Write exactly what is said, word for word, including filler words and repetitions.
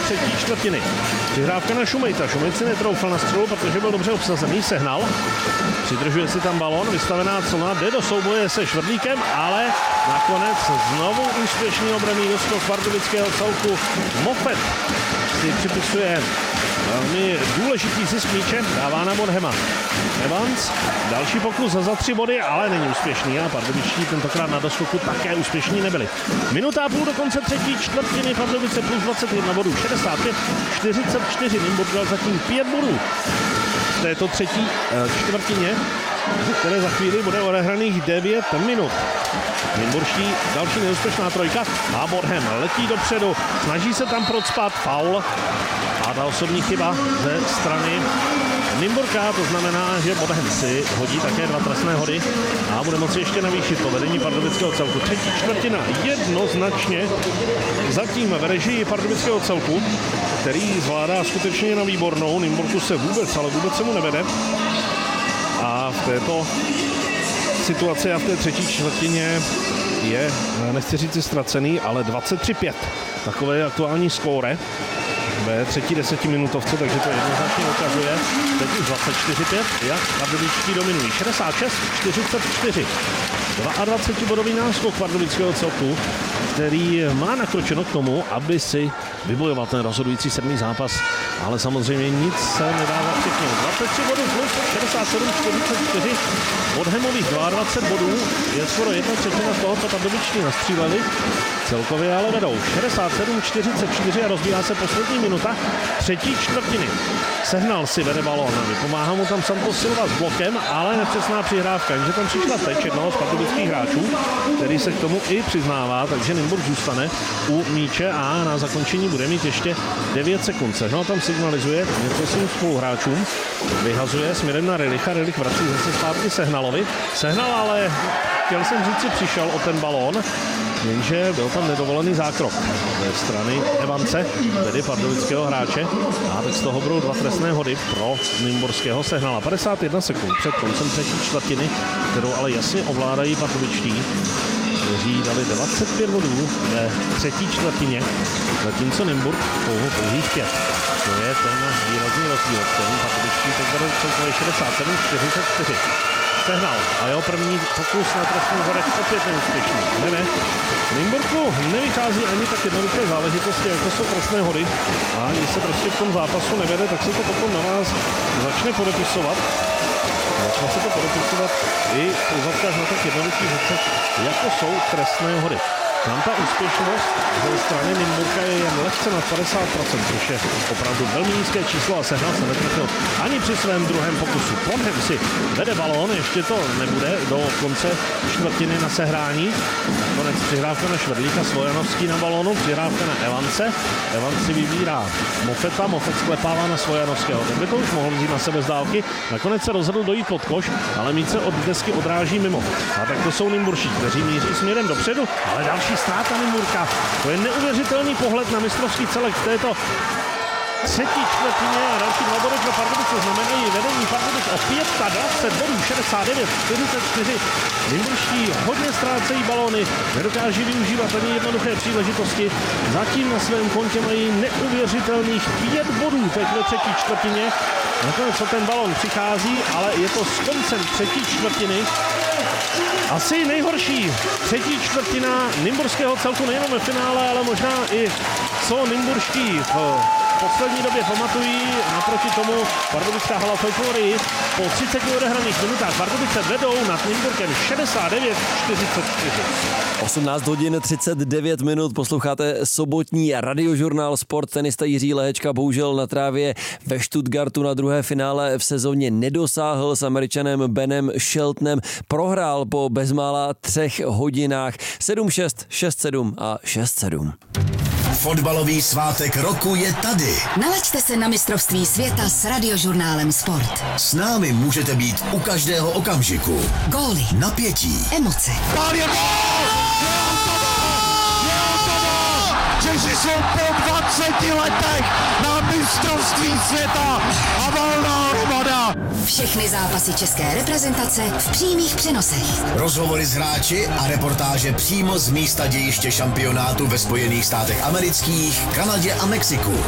třetí čtvrtiny. Přihrávka na Šumejta. Šumejt si netroufal na střelu, protože byl dobře obsazený. Sehnal. Přidržuje si tam balón. Vystavená clona. Jde do souboje se Švrdlíkem, ale nakonec znovu úspěšný obranný doskok pardubického celku. Mofet si připisuje velmi důležitý zisk míče, dává na Bodhema. Evans, další pokus za tři body, ale není úspěšný a pardubičtí tentokrát na doskoku také úspěšní nebyli. Minuta a půl do konce třetí čtvrtiny, Pardubice plus dvacet jedna bodů, šedesát pět čtyřicet čtyři, Nymburk dal zatím pět bodů v této třetí čtvrtině, které za chvíli bude odehraných devět minut. Nymburští další neúspěšná trojka a Bodhem letí dopředu, snaží se tam procpat, faul a ta osobní chyba ze strany Nymburka, to znamená, že Bodhem si hodí také dva trestné hody a bude moci ještě navýšit povedení pardubického celku. Třetí čtvrtina jednoznačně zatím v režii pardubického celku, který zvládá skutečně na výbornou. Nymburku se vůbec, ale vůbec se mu nevede. A v této situaci a v té třetí čtvrtině je, nechci říct ztracený, ale dvacet tři pět. Takové je aktuální skóre ve třetí desetiminutovce, takže to jednoznačně ukazuje. Teď už dvacet čtyři pět, jak pardubičtí dominují. šedesát šest čtyřicet čtyři. dvacetidvoubodový náskok pardubického celku, který má nakročeno k tomu, aby si vybojoval ten rozhodující sedmý zápas, ale samozřejmě nic se nedává včetnout. dvacet tři bodů plus šedesát sedm čtyřicet čtyři. Bodhemových dvacet dva bodů je skoro jedna třetina z toho, co pardubičtí nastříleli. Celkově ale vedou šedesát sedm čtyřicet čtyři a rozbíhá se poslední minuta třetí čtvrtiny. Sehnal si vede balón, pomáhá mu tam Santos Silva s blokem, ale nepřesná přihrávka, jenže tam přišla teď jednoho z pardubických hráčů, který se k tomu i přiznává, takže Nymburk zůstane u míče a na zakončení bude mít ještě devět sekund. Sehnal tam signalizuje něco svým spoluhráčům, vyhazuje směrem na Relicha, Relich vrací zase zpátky Sehnalovi. Sehnal ale, chtěl jsem říct, si přišel o ten balón, jenže byl tam nedovolený zákrok ze strany Evance, tedy pardubického hráče, a teď z toho budou dva trestné hody pro nymburského Sehnala. padesát jedna sekund před koncem třetí čtvrtiny, kterou ale jasně ovládají pardubičtí, kteří dali dvacet pět bodů ve třetí čtvrtině, zatímco Nymburk pouhou pouhých pět. To je ten výrazný rozdíl, který pardubičtí teď vedou celkově šedesát sedm čtyřicet čtyři. Sehnal a jeho první pokus na trestných bodech opět neúspěšný. Ne, ne. Nymburku nevychází ani tak jednoduché záležitosti, jako jsou trestné hody. A když se prostě v tom zápasu nevede, tak se to potom na vás začne podepisovat. Začne se to podepisovat i v úzadkách na tak jednoduchých věcech, jako jsou trestné hody. Tam ta úspěšnost ze strany Nymburka je jen lehce nad padesát procent, což je opravdu velmi nízké číslo a Sehnal se netrefil ani při svém druhém pokusu. Bodhem si vede balón, ještě to nebude do konce čtvrtiny na sehrání. Nakonec přihrávka na Švrdlíka, Svojanovský na balónu, přihrávka na Evance. Evans si vybírá Mofeta, Mofet sklepává na Svojanovského. Ten by to už mohl vzít na sebe z dálky. Nakonec se rozhodl dojít pod koš, ale míč se od desky odráží mimo. A tak to jsou Nymburší, kteří míří směrem dopředu, ale další ztráta Nymburka. To je neuvěřitelný pohled na mistrovský celek v této třetí čtvrtině a další dva body pro Pardubice znamenají vedení Pardubic o dvacet pět bodů, šedesát devět čtyřicet čtyři. Nymburští hodně ztrácejí balóny, nedokáží využívat ani jednoduché příležitosti. Zatím na svém kontě mají neuvěřitelných pět bodů teď ve třetí čtvrtině. Nakonec o ten balón přichází, ale je to s koncem třetí čtvrtiny. Asi nejhorší třetí čtvrtina nymburského celku nejenom ve finále, ale možná i co nymburští v poslední době pamatují. Naproti tomu Pardubická hala folklory po třiceti odehraných minutách Pardubice vedou nad Nymburkem šedesát devět čtyřicet čtyři. osmnáct hodin třicet devět minut, posloucháte sobotní radiožurnál Sport. Tenista Jiří Lehečka bohužel na trávě ve Stuttgartu na druhé finále v sezóně nedosáhl, s Američanem Benem Sheltonem prohrál po bezmála třech hodinách sedm šest, šest sedm a šest sedm. Fotbalový svátek roku je tady. Nalaďte se na mistrovství světa s radiožurnálem Sport. S námi můžete být u každého okamžiku. Góly, napětí, emoce. Pál je gól! Je hotovo! Češi jsou po dvaceti letech na mistrovství světa a volná hromada. Všechny zápasy české reprezentace v přímých přenosech. Rozhovory s hráči a reportáže přímo z místa dějiště šampionátu ve Spojených státech amerických, Kanadě a Mexiku.